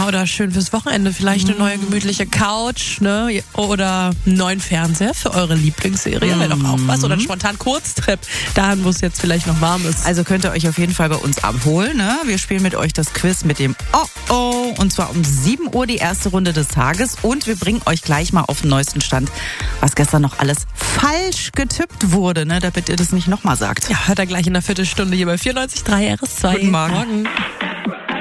Ja, oder schön fürs Wochenende. Vielleicht eine neue gemütliche Couch, ne? Oder einen neuen Fernseher für eure Lieblingsserie. Wäre doch auch was. Oder einen spontan Kurztrip dahin, wo es jetzt vielleicht noch warm ist. Also könnt ihr euch auf jeden Fall bei uns abholen. Ne? Wir spielen mit euch das Quiz mit dem Oh-Oh. Und zwar um 7 Uhr die erste Runde des Tages. Und wir bringen euch gleich mal auf den neuesten Stand, was gestern noch alles falsch getippt wurde, ne? Damit ihr das nicht nochmal sagt. Ja, hört er gleich in einer Viertelstunde hier bei 94.3 RS2. Guten Morgen.